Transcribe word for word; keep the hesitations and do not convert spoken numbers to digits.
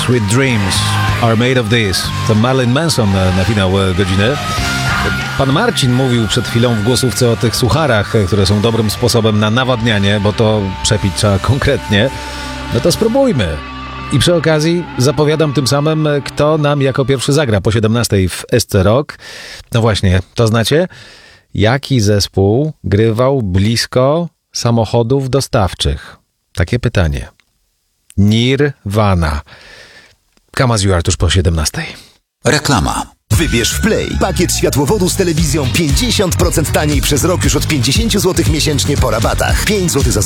Sweet Dreams are made of this. To Marilyn Manson na finał godziny. Pan Marcin mówił przed chwilą w głosówce o tych sucharach, które są dobrym sposobem na nawadnianie, bo to przepić trzeba konkretnie. No to spróbujmy. I przy okazji zapowiadam tym samym, kto nam jako pierwszy zagra po siedemnastej w S C Rock. No właśnie, to znacie? Jaki zespół grywał blisko samochodów dostawczych? Takie pytanie. Nirvana. Come as you are tuż po siedemnastej. Reklama. Wybierz w Play pakiet światłowodu z telewizją pięćdziesiąt procent taniej przez rok już od pięćdziesiąt złotych miesięcznie po rabatach. pięć złotych za